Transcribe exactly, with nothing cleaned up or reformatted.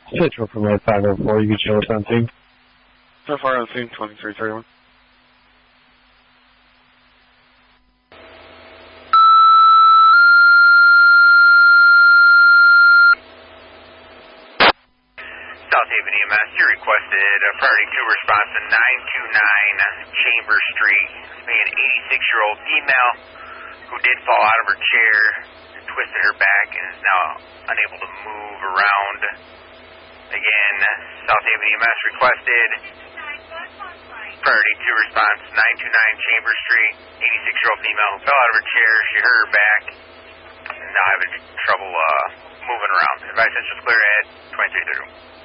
Central from my five oh four, you can show us on scene. So far on scene, twenty-three thirty-one. South Haven E M S, you requested a priority two response to nine two nine Chamber Street. An eighty-six-year-old female who did fall out of her chair and twisted her back and is now unable to move around. Again, South Haven E M S requested priority two response nine two nine Chamber Street. eighty-six-year-old female who fell out of her chair. She hurt her back and now having trouble uh, moving around. Advice is just clear at twenty-three thirty-one.